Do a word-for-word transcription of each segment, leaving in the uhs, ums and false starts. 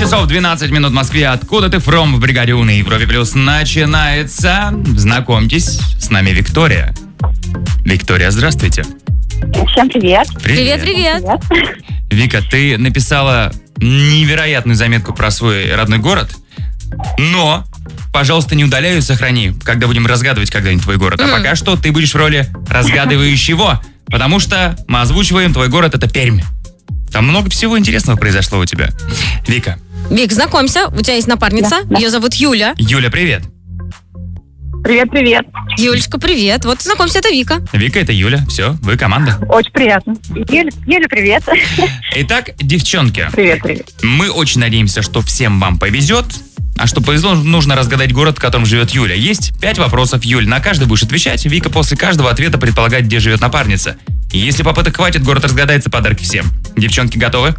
часов двенадцать минут в Москве. Откуда ты from в бригаде У на Европе Плюс начинается. Знакомьтесь, с нами Виктория. Виктория, здравствуйте. Всем привет. Привет. Привет, привет. Вика, ты написала невероятную заметку про свой родной город, но, пожалуйста, не удаляй ее, сохрани, когда будем разгадывать когда-нибудь твой город. А пока что ты будешь в роли разгадывающего, потому что мы озвучиваем твой город, это Пермь. Там много всего интересного произошло у тебя. Вика. Вик, знакомься, у тебя есть напарница, Да, да. ее зовут Юля. Юля, привет. Привет, привет. Юлечка, привет. Вот, знакомься, это Вика. Вика, это Юля. Все, вы команда. Очень приятно. Юля, Юля, привет. Итак, девчонки, Привет, привет. мы очень надеемся, что всем вам повезет. А чтобы повезло, нужно разгадать город, в котором живет Юля. Есть пять вопросов, Юль. На каждый будешь отвечать. Вика после каждого ответа предполагает, где живет напарница. И если попыток хватит, город разгадается, подарки всем. Девчонки, готовы?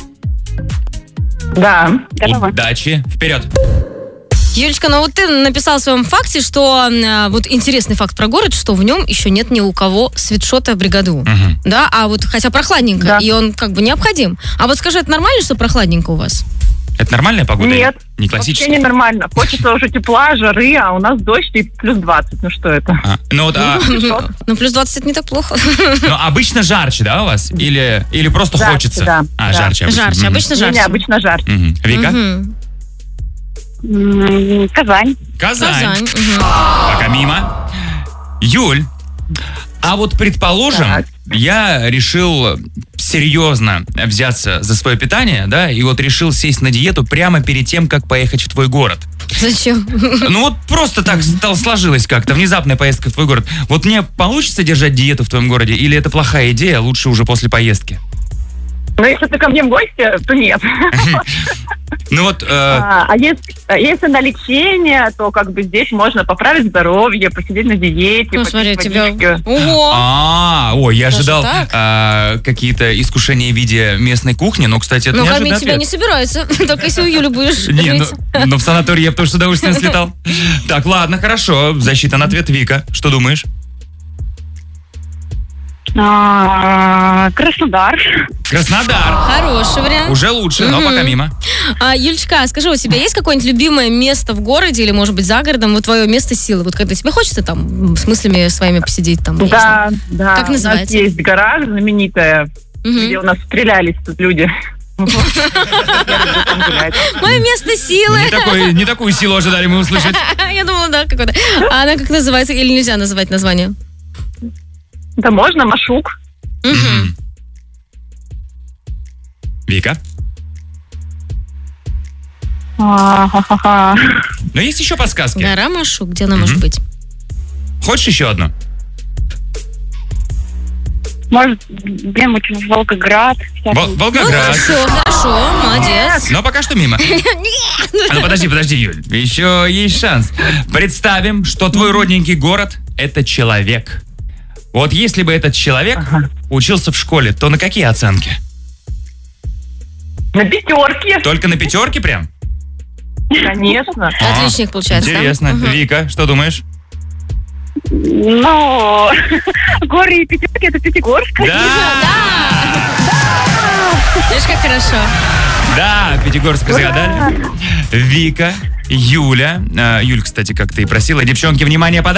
Да, готова. Удачи. Вперед. Юлечка, ну вот ты написал в своем факте, что э, вот интересный факт про город, что в нем еще нет ни у кого свитшота бригаду. Угу. Да, а вот хотя прохладненько, Да. и он как бы необходим. А вот скажи, это нормально, что прохладненько у вас? Это нормальная погода? Нет, Не вообще классическая? ненормально. Хочется уже тепла, жары, а у нас дождь и плюс двадцать. Ну что это? А, ну вот, а, Ну, плюс двадцать это не так плохо. ну, обычно жарче, да, у вас? Или, или просто Жарче, хочется? да. А, Да. жарче обычно. Жарче, Мгм. обычно Не, жарче. не, обычно жарче. Мгм. Вика? Мгм. М, Казань. Казань. Казань. Мгм. Пока мимо. Юль, а вот предположим, Так. я решил серьезно взяться за свое питание, да, и вот решил сесть на диету прямо перед тем, как поехать в твой город. Зачем? Ну вот просто так стало, сложилось как-то, внезапная поездка в твой город. Вот мне получится держать диету в твоем городе, или это плохая идея, лучше уже после поездки? Ну, если ты ко мне в гости, то нет. Ну вот, э, А, а если, а если на лечение, то как бы здесь можно поправить здоровье, посидеть на диете, Ну, попить смотри, тебя... водички. Ого! а, ой, я Даже ожидал так? а, какие-то искушения в виде местной кухни, но, кстати, это Ну, неожиданный кормить тебя ответ. не собираются, только если у Юли будешь Не, ну, жить. но в санаторий я бы тоже с удовольствием слетал. Так, ладно, хорошо. Засчитан ответ. Вика, что думаешь? А, Краснодар. Краснодар. Хороший вариант. Уже лучше, но Мгм. пока мимо. А, Юлечка, скажи, у тебя есть какое-нибудь любимое место в городе или, может быть, за городом, вот твое место силы? Вот когда тебе хочется там с мыслями своими посидеть там? я не знаю. Да, да. Как называется? У нас есть гора знаменитая, Мгм. где у нас стрелялись тут люди. Вот. Я люблю там гулять. Мое место силы. Не, такой, не такую силу ожидали мы услышать. Я думала, да, какое-то. А она как называется? Или нельзя называть название? Да можно, Машук. Мгм. Вика? А, ха-ха-ха. Но есть еще подсказки. Гора Машу, где она Мгм. может быть? Хочешь еще одну? Может, где-нибудь Волгоград. всякий. Вол- Волгоград. Все, хорошо, молодец. Но пока что мимо. А ну подожди, подожди, Юль. Еще есть шанс. Представим, что твой родненький город – это человек. Вот если бы этот человек Ага. учился в школе, то на какие оценки? На пятерке. Только на пятерке прям? Конечно. Отличник получается, да? Интересно. Мгм. Вика, что думаешь? Ну, горы и пятерки — это Пятигорск. Да! Видишь, как хорошо. Да, Пятигорск загадали. Вика, Юля. э, Юль, кстати, как ты и просила. Девчонки, внимание, подарок.